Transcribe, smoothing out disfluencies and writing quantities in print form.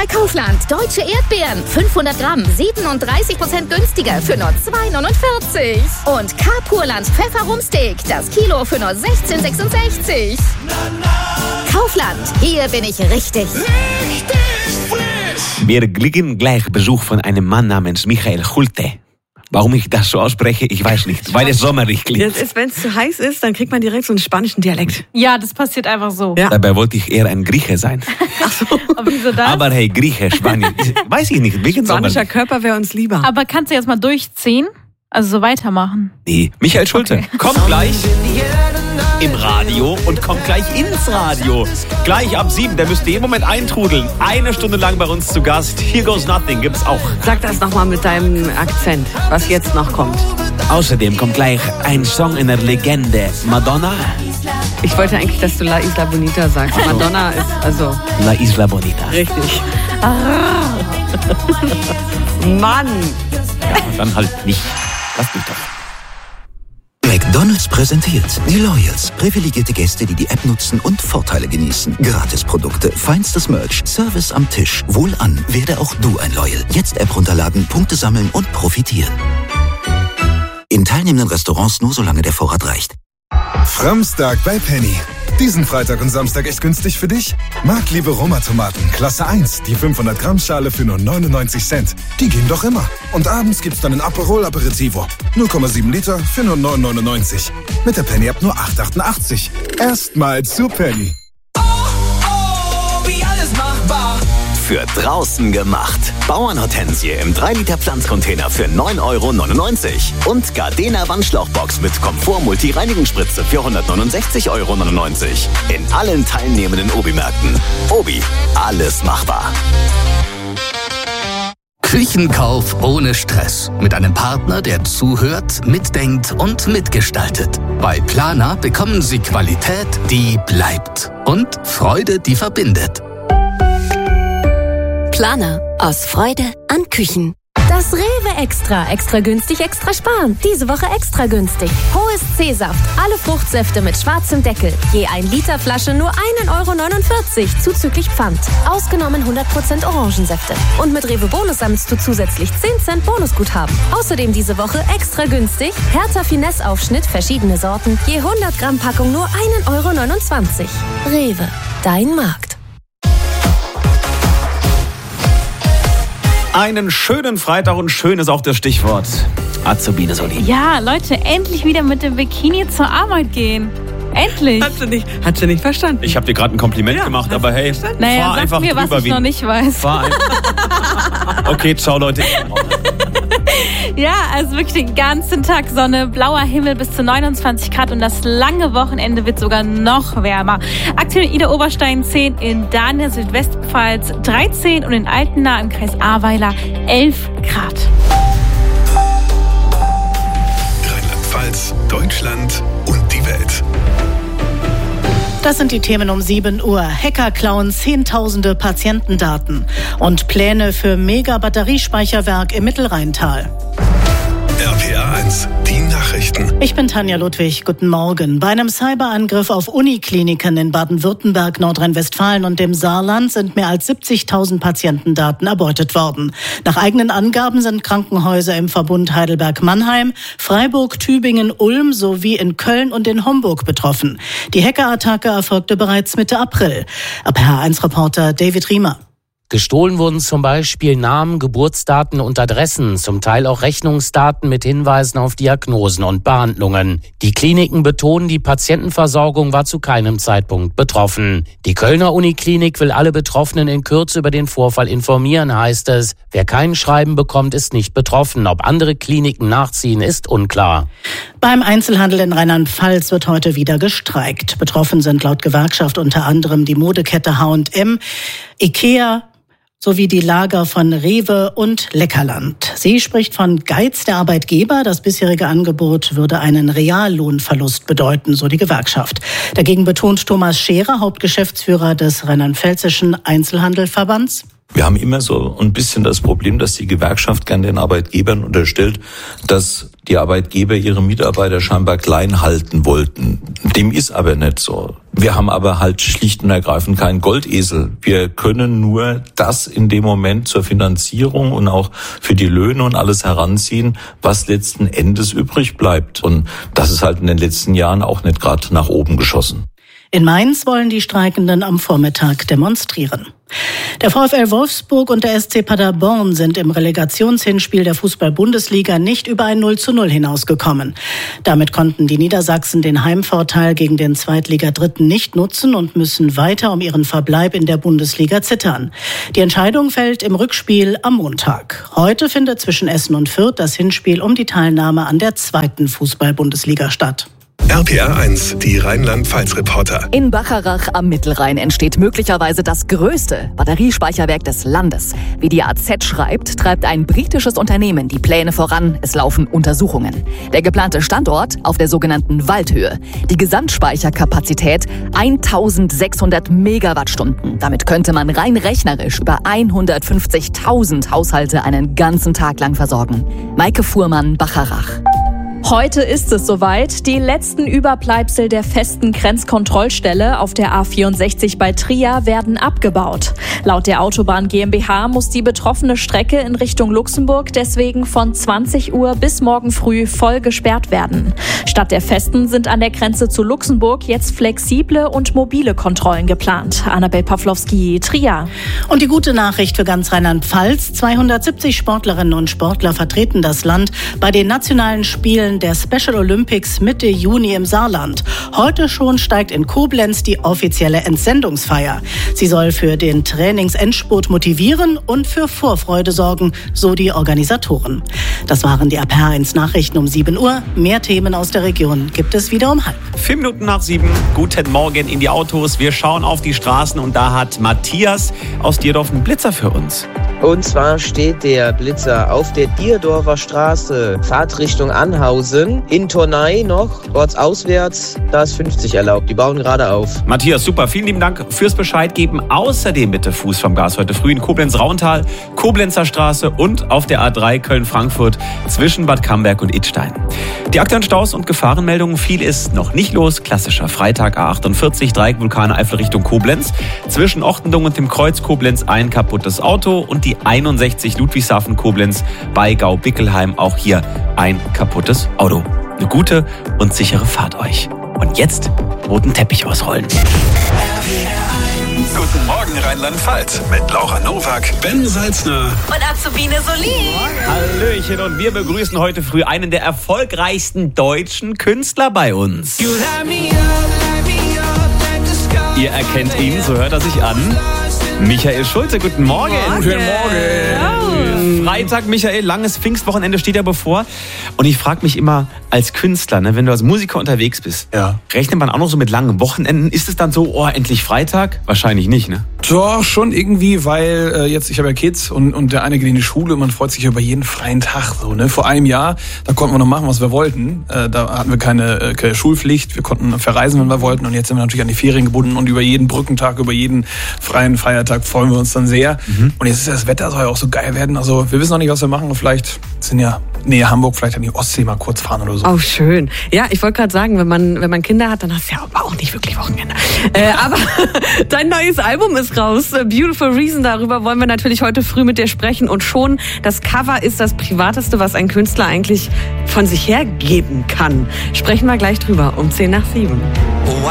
bei Kaufland. Deutsche Erdbeeren. 500 Gramm, 37% günstiger für nur 2,49. Und K-Purland Pfefferrumsteak. Das Kilo für nur 16,66. Kaufland. Hier bin ich richtig. Wir kriegen gleich Besuch von einem Mann namens Michael Schulte. Warum ich das so ausspreche, ich weiß nicht, weil es sommerlich klingt. Wenn es zu heiß ist, dann kriegt man direkt so einen spanischen Dialekt. Ja, das passiert einfach so. Ja. Dabei wollte ich eher ein Grieche sein. Ach so. Aber wieso das? Aber hey, Grieche, Spanien, weiß ich nicht. Spanischer Körper wäre uns lieber. Aber kannst du jetzt mal durchziehen? Also so weitermachen. Nee, Michael Schulte kommt gleich im Radio und kommt gleich ins Radio. Gleich ab 7, der müsste jeden Moment eintrudeln. 1 Stunde lang bei uns zu Gast. Here Goes Nothing gibt's auch. Sag das nochmal mit deinem Akzent, was jetzt noch kommt. Außerdem kommt gleich ein Song in der Legende. Madonna. Ich wollte eigentlich, dass du La Isla Bonita sagst. Madonna ist also... La Isla Bonita. Richtig. Mann! Ja, und dann halt nicht. Lass mich doch. McDonald's präsentiert die Loyals. Privilegierte Gäste, die die App nutzen und Vorteile genießen. Gratisprodukte, feinstes Merch, Service am Tisch. Wohlan, werde auch du ein Loyal. Jetzt App runterladen, Punkte sammeln und profitieren. In teilnehmenden Restaurants nur solange der Vorrat reicht. Framstag bei Penny. Diesen Freitag und Samstag echt günstig für dich? Marktliebe Roma-Tomaten, Klasse 1, die 500 Gramm Schale für nur 99 Cent. Die gehen doch immer. Und abends gibt's dann ein Aperol Aperitivo. 0,7 Liter für nur 9,99. Mit der Penny-App nur 8,88. Erstmal zu Penny. Wie alles machbar. Für draußen gemacht. Bauernhortensie im 3-Liter Pflanzcontainer für 9,99 € und Gardena Wandschlauchbox mit Komfort-Multi-Reinigungsspritze für 169,99 € in allen teilnehmenden Obi-Märkten. Obi, alles machbar. Küchenkauf ohne Stress. Mit einem Partner, der zuhört, mitdenkt und mitgestaltet. Bei Planer bekommen Sie Qualität, die bleibt. Und Freude, die verbindet. Planer. Aus Freude an Küchen. Das Rewe Extra. Extra günstig, extra sparen. Diese Woche extra günstig. Hohes C-Saft. Alle Fruchtsäfte mit schwarzem Deckel. Je 1 Liter Flasche nur 1,49 € zuzüglich Pfand. Ausgenommen 100% Orangensäfte. Und mit Rewe Bonus sammelst du zusätzlich 10 Cent Bonusguthaben. Außerdem diese Woche extra günstig. Hertha Finesse Aufschnitt, verschiedene Sorten. Je 100 Gramm Packung nur 1,29 €. Rewe. Dein Markt. Einen schönen Freitag und schön ist auch das Stichwort. Azubine Solin. Ja, Leute, endlich wieder mit dem Bikini zur Arbeit gehen. Endlich. Hat sie nicht verstanden. Ich habe dir gerade ein Kompliment gemacht, aber hey, naja, fahr einfach mir, drüber. was ich noch nicht weiß. Okay, ciao Leute. Ja, also wirklich den ganzen Tag Sonne, blauer Himmel bis zu 29 Grad und das lange Wochenende wird sogar noch wärmer. Aktuell in Ida-Oberstein 10, in Dahn, Südwestpfalz 13 und in Altena im Kreis Ahrweiler 11 Grad. Rheinland-Pfalz, Deutschland und die Welt. Das sind die Themen um 7 Uhr. Hacker klauen Zehntausende Patientendaten und Pläne für Mega-Batteriespeicherwerk im Mittelrheintal. RPA 1, die Nachrichten. Ich bin Tanja Ludwig. Guten Morgen. Bei einem Cyberangriff auf Unikliniken in Baden-Württemberg, Nordrhein-Westfalen und dem Saarland sind mehr als 70.000 Patientendaten erbeutet worden. Nach eigenen Angaben sind Krankenhäuser im Verbund Heidelberg-Mannheim, Freiburg, Tübingen, Ulm sowie in Köln und in Homburg betroffen. Die Hackerattacke erfolgte bereits Mitte April. RPA1-Reporter David Riemer. Gestohlen wurden zum Beispiel Namen, Geburtsdaten und Adressen, zum Teil auch Rechnungsdaten mit Hinweisen auf Diagnosen und Behandlungen. Die Kliniken betonen, die Patientenversorgung war zu keinem Zeitpunkt betroffen. Die Kölner Uniklinik will alle Betroffenen in Kürze über den Vorfall informieren, heißt es. Wer kein Schreiben bekommt, ist nicht betroffen. Ob andere Kliniken nachziehen, ist unklar. Beim Einzelhandel in Rheinland-Pfalz wird heute wieder gestreikt. Betroffen sind laut Gewerkschaft unter anderem die Modekette H&M, Ikea, sowie die Lager von Rewe und Leckerland. Sie spricht von Geiz der Arbeitgeber. Das bisherige Angebot würde einen Reallohnverlust bedeuten, so die Gewerkschaft. Dagegen betont Thomas Scherer, Hauptgeschäftsführer des Rheinland-Pfälzischen Einzelhandelverbands: Wir haben immer so ein bisschen das Problem, dass die Gewerkschaft gern den Arbeitgebern unterstellt, dass die Arbeitgeber ihre Mitarbeiter scheinbar klein halten wollten. Dem ist aber nicht so. Wir haben aber halt schlicht und ergreifend keinen Goldesel. Wir können nur das in dem Moment zur Finanzierung und auch für die Löhne und alles heranziehen, was letzten Endes übrig bleibt. Und das ist halt in den letzten Jahren auch nicht gerade nach oben geschossen. In Mainz wollen die Streikenden am Vormittag demonstrieren. Der VfL Wolfsburg und der SC Paderborn sind im Relegationshinspiel der Fußball-Bundesliga nicht über ein 0:0 hinausgekommen. Damit konnten die Niedersachsen den Heimvorteil gegen den Zweitligadritten nicht nutzen und müssen weiter um ihren Verbleib in der Bundesliga zittern. Die Entscheidung fällt im Rückspiel am Montag. Heute findet zwischen Essen und Fürth das Hinspiel um die Teilnahme an der 2. Fußball-Bundesliga statt. RPR 1, die Rheinland-Pfalz-Reporter. In Bacharach am Mittelrhein entsteht möglicherweise das größte Batteriespeicherwerk des Landes. Wie die AZ schreibt, treibt ein britisches Unternehmen die Pläne voran. Es laufen Untersuchungen. Der geplante Standort auf der sogenannten Waldhöhe. Die Gesamtspeicherkapazität 1600 Megawattstunden. Damit könnte man rein rechnerisch über 150.000 Haushalte einen ganzen Tag lang versorgen. Maike Fuhrmann, Bacharach. Heute ist es soweit. Die letzten Überbleibsel der festen Grenzkontrollstelle auf der A64 bei Trier werden abgebaut. Laut der Autobahn GmbH muss die betroffene Strecke in Richtung Luxemburg deswegen von 20 Uhr bis morgen früh voll gesperrt werden. Statt der festen sind an der Grenze zu Luxemburg jetzt flexible und mobile Kontrollen geplant. Annabel Pawlowski, Trier. Und die gute Nachricht für ganz Rheinland-Pfalz: 270 Sportlerinnen und Sportler vertreten das Land bei den nationalen Spielen der Special Olympics Mitte Juni im Saarland. Heute schon steigt in Koblenz die offizielle Entsendungsfeier. Sie soll für den Trainingsendspurt motivieren und für Vorfreude sorgen, so die Organisatoren. Das waren die RPR 1 Nachrichten um 7 Uhr. Mehr Themen aus der Region gibt es wieder um 6:30. 4 Minuten nach 7. Guten Morgen in die Autos. Wir schauen auf die Straßen und da hat Matthias aus Dierdorf einen Blitzer für uns. Und zwar steht der Blitzer auf der Dierdorfer Straße, Fahrtrichtung Anhausen, in Turnai noch, ortsauswärts, da ist 50 erlaubt, die bauen gerade auf. Matthias, super, vielen lieben Dank fürs Bescheid geben. Außerdem bitte Fuß vom Gas heute früh in Koblenz-Rauntal, Koblenzer Straße und auf der A3 Köln-Frankfurt zwischen Bad Camberg und Idstein. Die aktuellen Staus und Gefahrenmeldungen, viel ist noch nicht los. Klassischer Freitag, A48, Dreieck-Vulkane Eifel Richtung Koblenz. Zwischen Ochtendung und dem Kreuz Koblenz ein kaputtes Auto und die 61 Ludwigshafen-Koblenz bei Gau-Bickelheim, auch hier ein kaputtes Auto. Eine gute und sichere Fahrt euch. Und jetzt roten Teppich ausrollen. Guten Morgen Rheinland-Pfalz mit Laura Nowak, Ben Salzner und Azubine Solin. Hallöchen, und wir begrüßen heute früh einen der erfolgreichsten deutschen Künstler bei uns. Ihr erkennt ihn, so hört er sich an. Michael Schulze, guten Morgen. Guten Morgen. Freitag, Michael, langes Pfingstwochenende steht ja bevor. Und ich frage mich immer als Künstler, ne, wenn du als Musiker unterwegs bist, rechnet man auch noch so mit langen Wochenenden? Ist es dann so, oh, endlich Freitag? Wahrscheinlich nicht, ne? Doch, schon irgendwie, weil jetzt, ich habe ja Kids und der eine geht in die Schule und man freut sich über jeden freien Tag. So, ne? Vor einem Jahr, da konnten wir noch machen, was wir wollten. Da hatten wir keine Schulpflicht, wir konnten verreisen, wenn wir wollten. Und jetzt sind wir natürlich an die Ferien gebunden und über jeden Brückentag, über jeden freien Feiertag freuen wir uns dann sehr. Und jetzt ist das Wetter, soll ja auch so geil werden. Also wir wissen noch nicht, was wir machen. Vielleicht sind ja Nähe Hamburg, vielleicht an die Ostsee mal kurz fahren oder so. Oh, schön. Ja, ich wollte gerade sagen, wenn man Kinder hat, dann hast du ja aber auch nicht wirklich Wochenende. Aber dein neues Album ist raus. Beautiful Reason, darüber wollen wir natürlich heute früh mit dir sprechen. Und schon, das Cover ist das Privateste, was ein Künstler eigentlich von sich hergeben kann. Sprechen wir gleich drüber um 6:50.